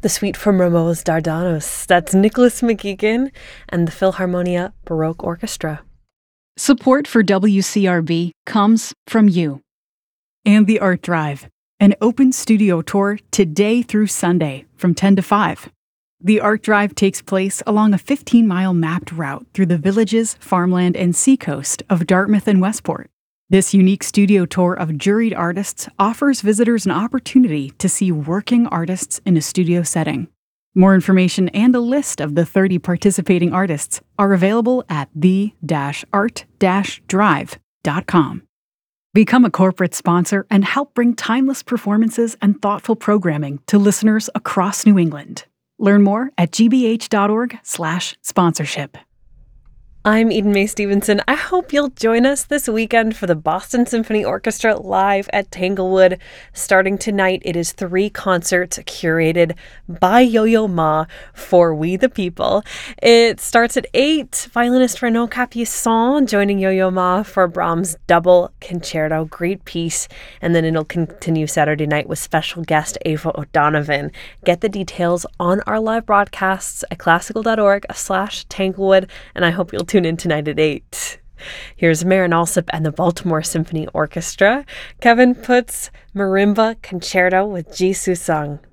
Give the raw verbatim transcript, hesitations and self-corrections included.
The suite from Rameau's Dardanos. That's Nicholas McGeegan and the Philharmonia Baroque Orchestra. Support for W C R B comes from you. And the Art Drive, an open studio tour today through Sunday from ten to five. The Art Drive takes place along a fifteen-mile mapped route through the villages, farmland, and seacoast of Dartmouth and Westport. This unique studio tour of juried artists offers visitors an opportunity to see working artists in a studio setting. More information and a list of the thirty participating artists are available at the art drive dot com. Become a corporate sponsor and help bring timeless performances and thoughtful programming to listeners across New England. Learn more at gbh.org slash sponsorship. I'm Eden Mae Stevenson. I hope you'll join us this weekend for the Boston Symphony Orchestra live at Tanglewood. Starting tonight, it is three concerts curated by Yo-Yo Ma for We the People. It starts at eight. Violinist Renaud Capuçon joining Yo-Yo Ma for Brahms' double concerto. Great piece. And then it'll continue Saturday night with special guest Ava O'Donovan. Get the details on our live broadcasts at classical.org slash Tanglewood. And I hope you'll tune in tonight at eight. Here's Marin Alsop and the Baltimore Symphony Orchestra. Kevin Puts Marimba Concerto with Ji Soo Sung.